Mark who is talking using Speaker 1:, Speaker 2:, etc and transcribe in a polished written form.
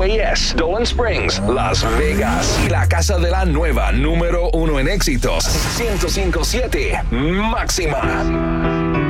Speaker 1: KIS, Dolan Springs, Las Vegas. Y la casa de la nueva número 1 en éxitos, 105.7 Máxima.